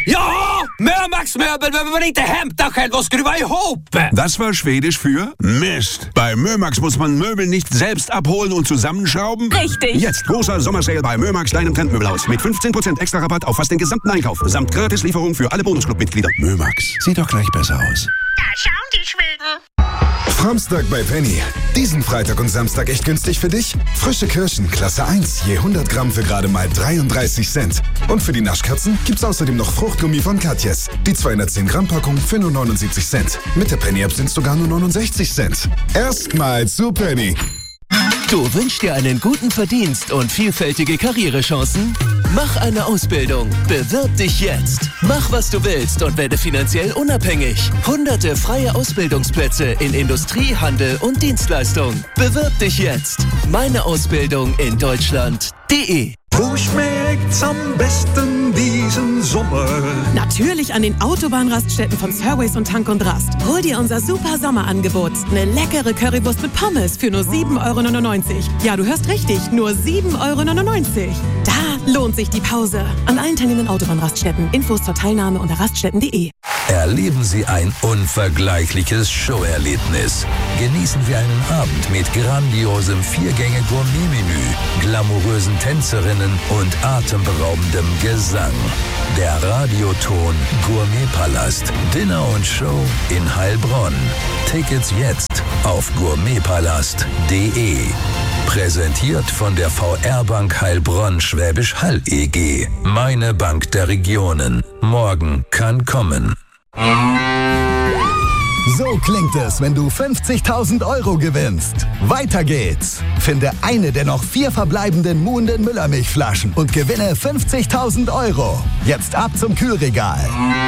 Ja! Mörmax Möbel behöver man inte hämta själv och skruva ihop! Das war Schwedisch für Mist. Bei Mörmax muss man Möbel nicht selbst abholen und zusammenschrauben? Richtig. Jetzt großer Sommersale bei Mörmax, deinem Trendmöbelhaus. Mit 15% extra Rabatt auf fast den gesamten Einkauf. Samt Gratislieferung für alle Bonusclub-Mitglieder. Mörmax, sieht doch gleich besser aus. Da schauen die Schweden. Samstag bei Penny. Diesen Freitag und Samstag echt günstig für dich? Frische Kirschen, Klasse 1, je 100 Gramm für gerade mal 33 Cent. Und für die Naschkatzen gibt's außerdem noch Fruchtgummi von Katjes. Die 210 Gramm Packung für nur 79 Cent. Mit der Penny-App sind's sogar nur 69 Cent. Erstmal zu Penny. Du wünschst dir einen guten Verdienst und vielfältige Karrierechancen? Mach eine Ausbildung. Bewirb dich jetzt. Mach, was du willst und werde finanziell unabhängig. Hunderte freie Ausbildungsplätze in Industrie, Handel und Dienstleistung. Bewirb dich jetzt. Meine Ausbildung in Deutschland.de. Wo schmeckt's am besten diesen Sommer? Natürlich an den Autobahnraststätten von Surways und Tank und Rast. Hol dir unser super Sommerangebot. Eine leckere Currywurst mit Pommes für nur 7,99 €. Ja, du hörst richtig, nur 7,99 €. Da lohnt sich die Pause. An allen teilnehmenden Autobahnraststätten. Infos zur Teilnahme unter raststätten.de. Erleben Sie ein unvergleichliches Showerlebnis. Genießen Sie einen Abend mit grandiosem 4-Gänge-Gourmet-Menü, glamourösen Tänzerinnen und atemberaubendem Gesang. Der Radioton Gourmetpalast. Dinner und Show in Heilbronn. Tickets jetzt auf gourmetpalast.de. Präsentiert von der VR Bank Heilbronn Schwäbisch Hall EG. Meine Bank der Regionen. Morgen kann kommen. So klingt es, wenn du 50.000 € gewinnst. Weiter geht's. Finde eine der noch 4 verbleibenden Muhnden Müllermilchflaschen und gewinne 50.000 €. Jetzt ab zum Kühlregal.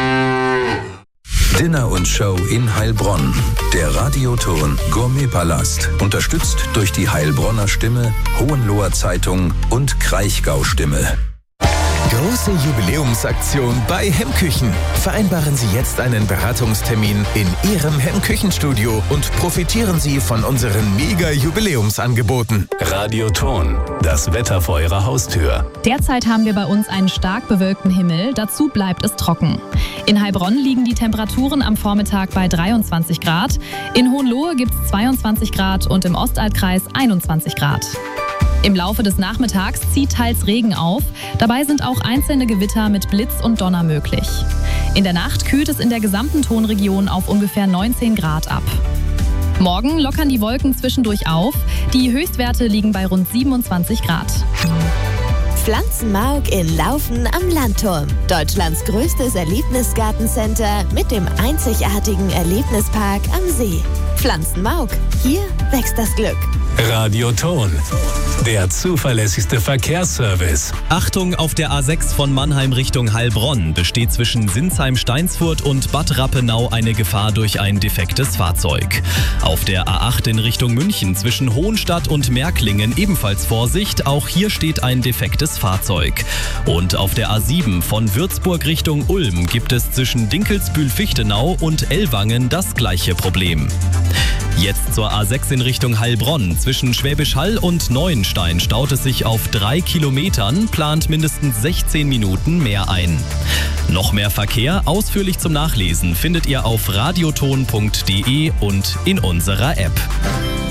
Dinner und Show in Heilbronn. Der Radioton Gourmetpalast. Unterstützt durch die Heilbronner Stimme, Hohenloher Zeitung und Kraichgau Stimme. Große Jubiläumsaktion bei Hemmküchen. Vereinbaren Sie jetzt einen Beratungstermin in Ihrem Hemmküchenstudio und profitieren Sie von unseren Mega-Jubiläumsangeboten. Radioton, das Wetter vor Ihrer Haustür. Derzeit haben wir bei uns einen stark bewölkten Himmel, dazu bleibt es trocken. In Heilbronn liegen die Temperaturen am Vormittag bei 23 Grad, in Hohenlohe gibt es 22 Grad und im Ostaltkreis 21 Grad. Im Laufe des Nachmittags zieht teils Regen auf. Dabei sind auch einzelne Gewitter mit Blitz und Donner möglich. In der Nacht kühlt es in der gesamten Tonregion auf ungefähr 19 Grad ab. Morgen lockern die Wolken zwischendurch auf. Die Höchstwerte liegen bei rund 27 Grad. Pflanzenmark in Laufen am Landturm. Deutschlands größtes Erlebnisgartencenter mit dem einzigartigen Erlebnispark am See. Pflanzenmark. Hier wächst das Glück. Radioton, der zuverlässigste Verkehrsservice. Achtung, auf der A6 von Mannheim Richtung Heilbronn besteht zwischen Sinsheim-Steinsfurt und Bad Rappenau eine Gefahr durch ein defektes Fahrzeug. Auf der A8 in Richtung München zwischen Hohenstadt und Märklingen ebenfalls Vorsicht, auch hier steht ein defektes Fahrzeug. Und auf der A7 von Würzburg Richtung Ulm gibt es zwischen Dinkelsbühl-Fichtenau und Ellwangen das gleiche Problem. Jetzt zur A6 in Richtung Heilbronn. Zwischen Schwäbisch Hall und Neuenstein staut es sich auf 3 Kilometern, plant mindestens 16 Minuten mehr ein. Noch mehr Verkehr, ausführlich zum Nachlesen, findet ihr auf radioton.de und in unserer App.